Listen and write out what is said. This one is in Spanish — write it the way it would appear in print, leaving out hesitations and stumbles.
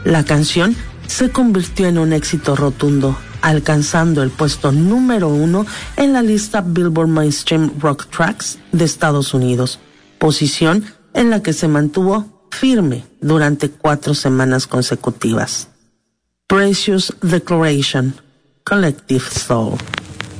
La canción se convirtió en un éxito rotundo, alcanzando el puesto número 1 en la lista Billboard Mainstream Rock Tracks de Estados Unidos, posición en la que se mantuvo firme durante 4 semanas consecutivas. Precious Declaration, Collective Soul.